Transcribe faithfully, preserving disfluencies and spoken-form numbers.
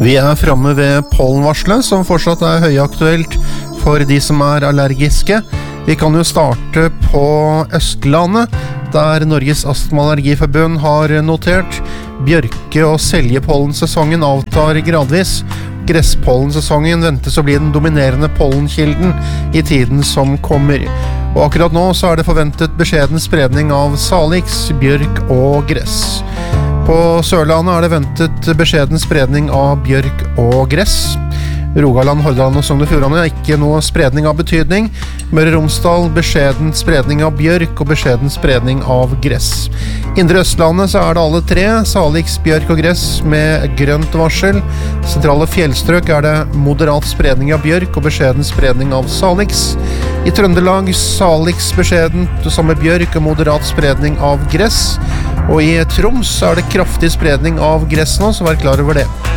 Vi er fremme ved pollenvarslet, som fortsatt er høyaktuelt for de som er allergiske. Vi kan jo starte på Østlandet, der Norges Astma- og Allergiforbund har notert bjørke- og seljepollensesongen avtar gradvis. Gresspollensesongen ventes å bli den dominerende pollenkilden i tiden som kommer. Og akkurat nå så er det forventet beskjeden spredning av salix, bjørk og gress. På Sørlandet er det ventet beskjeden spredning av bjørk og gress. Rogaland, Hordaland og Sogn og Fjordane er ikke noe spredning av betydning. Møre og Romsdal beskjeden spredning av bjørk og beskjeden spredning av gress. Indre Østlandet så er det alle tre, salix, bjørk og gress med grønt varsel. Sentrale fjellstrøk er det moderat spredning av bjørk og beskjeden spredning av salix. I Trøndelag salix beskjeden sammen med bjørk og moderat spredning av gress. Og i Troms er det kraftig spredning av gress nå, så vær klar over det.